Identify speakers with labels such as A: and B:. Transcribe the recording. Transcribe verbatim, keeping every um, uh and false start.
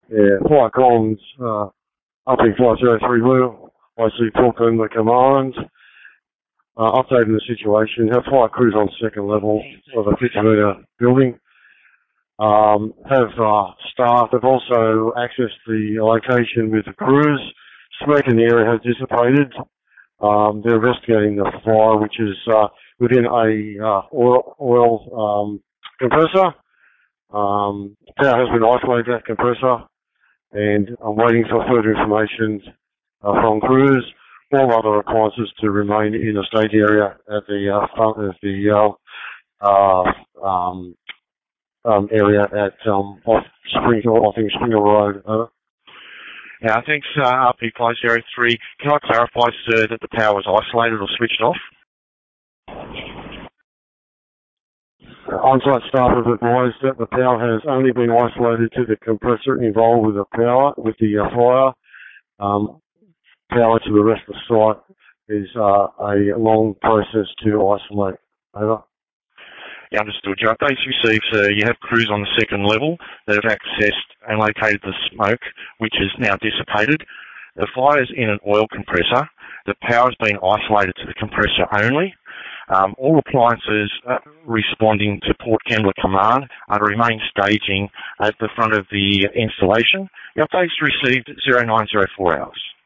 A: Yeah, flight comms, uh, up in Flight zero three Blue, I see Brooklyn, the command, uh, updating the situation. Have flight crews on second level of a fifty metre building. Um, have uh, staff have also accessed the location with the crews. Smoke in the area has dissipated. Um, they're investigating the fire, which is uh, within a uh, oil, oil um, compressor. Um, power has been isolated, that compressor, and I'm waiting for further information uh, from crews. All other requirements to remain in the state area at the uh, front of the uh, uh, um, um, area at um, off Springer, I think Springer Road. Uh,
B: Now, thanks, uh, R P Flight zero three. Can I clarify, sir, that the power was isolated or switched off?
A: On-site staff have advised that the power has only been isolated to the compressor involved with the power, with the uh, fire. Um, power to the rest of the site is uh, a long process to isolate. Over.
B: Yeah, understood. Your updates received, sir. You have crews on the second level that have accessed and located the smoke, which is now dissipated. The fire is in an oil compressor. The power has been isolated to the compressor only. Um, all appliances uh, responding to Port Kembla Command are to remain staging at the front of the installation. The updates received zero nine zero four hours.